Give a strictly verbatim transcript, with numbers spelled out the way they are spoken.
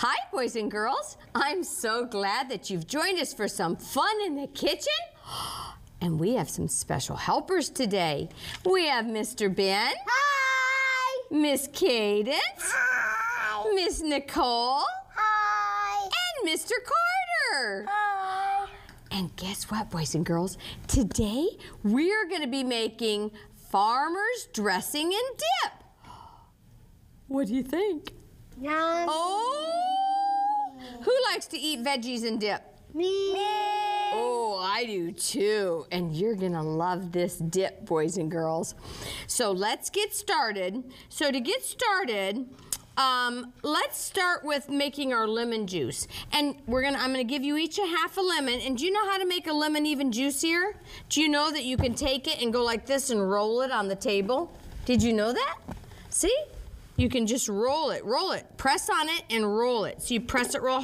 Hi, boys and girls. I'm so glad that you've joined us for some fun in the kitchen. And we have some special helpers today. We have Mister Ben. Hi. Miss Cadence. Hi. Miss Nicole. Hi. And Mister Carter. Hi. And guess what, boys and girls? Today, we're going to be making farmer's dressing and dip. What do you think? Yum. Oh! Who likes to eat veggies and dip? Me. Me. Oh, I do too. And you're gonna love this dip, boys and girls. So let's get started. So to get started, um, let's start with making our lemon juice. And we're gonna, I'm gonna give you each a half a lemon. And do you know how to make a lemon even juicier? Do you know that you can take it and go like this and roll it on the table? Did you know that? See? You can just roll it, roll it, press on it and roll it. So you press it real